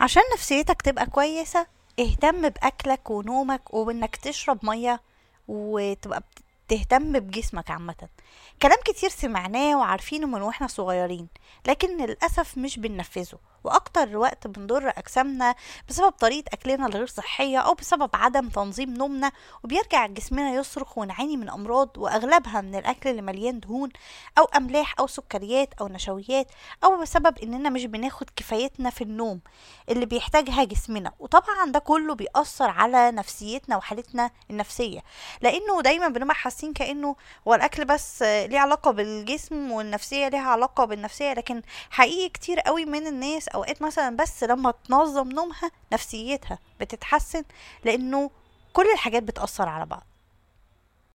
عشان نفسيتك تبقى كويسة، اهتم بأكلك ونومك وإنك تشرب مية، وتبقى تهتم بجسمك عامة. كلام كتير سمعناه وعارفينه من واحنا صغيرين، لكن للأسف مش بننفذه، وأكتر وقت بنضر أجسامنا بسبب طريقة أكلنا الغير صحية أو بسبب عدم تنظيم نومنا، وبيرجع جسمنا يصرخ ونعاني من أمراض، وأغلبها من الأكل اللي مليان دهون أو أملاح أو سكريات أو نشويات، أو بسبب إننا مش بناخد كفايتنا في النوم اللي بيحتاجها جسمنا. وطبعا ده كله بيأثر على نفسيتنا وحالتنا النفسية، لأنه دايما بنبقى حاسين كأنه هو الأكل بس ليه علاقة بالجسم، والنفسية ليها علاقة بالنفسية. لكن حقيقي كتير قوي من الناس أوقات مثلا بس لما تنظم نومها نفسيتها بتتحسن، لأنه كل الحاجات بتأثر على بعض.